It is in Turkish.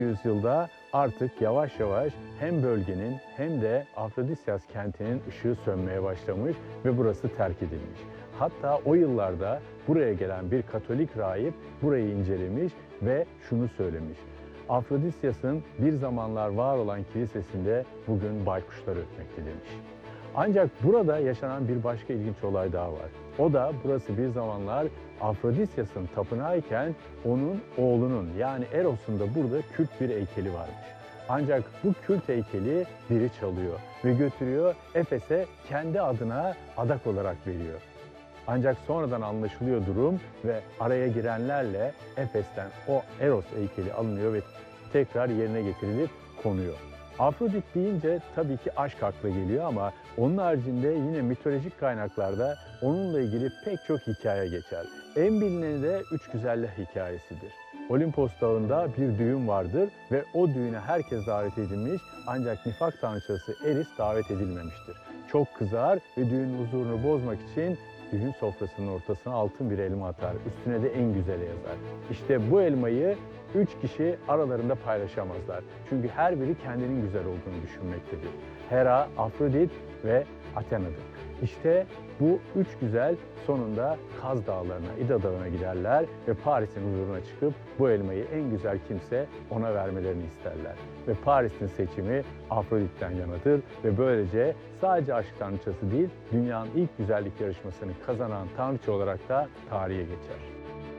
yüzyılda artık yavaş yavaş hem bölgenin hem de Afrodisyas kentinin ışığı sönmeye başlamış ve burası terk edilmiş. Hatta o yıllarda buraya gelen bir Katolik rahip burayı incelemiş ve şunu söylemiş: Afrodisyas'ın bir zamanlar var olan kilisesinde bugün baykuşlar ötmekte demiş. Ancak burada yaşanan bir başka ilginç olay daha var. O da burası bir zamanlar Afrodisyas'ın tapınağı iken onun oğlunun yani Eros'un da burada kült bir heykeli varmış. Ancak bu kült heykeli biri çalıyor ve götürüyor Efes'e kendi adına adak olarak veriyor. Ancak sonradan anlaşılıyor durum ve araya girenlerle Efes'ten o Eros heykeli alınıyor ve tekrar yerine getirilip konuyor. Afrodit deyince tabii ki aşk akla geliyor ama onun haricinde yine mitolojik kaynaklarda onunla ilgili pek çok hikaye geçer. En bilineni de Üç Güzeller hikayesidir. Olimpos Dağı'nda bir düğün vardır ve o düğüne herkes davet edilmiş ancak nifak tanrıçası Eris davet edilmemiştir. Çok kızar ve düğünün huzurunu bozmak için düğün sofrasının ortasına altın bir elma atar. Üstüne de en güzeli yazar. İşte bu elmayı 3 kişi aralarında paylaşamazlar. Çünkü her biri kendinin güzel olduğunu düşünmektedir. Hera, Afrodit ve Athena'dır. İşte bu 3 güzel sonunda Kaz Dağları'na, İda Dağı'na giderler ve Paris'in huzuruna çıkıp bu elmayı en güzel kimse ona vermelerini isterler. Ve Paris'in seçimi Afrodit'ten yanadır ve böylece sadece aşk tanrıçası değil, dünyanın ilk güzellik yarışmasını kazanan tanrıça olarak da tarihe geçer.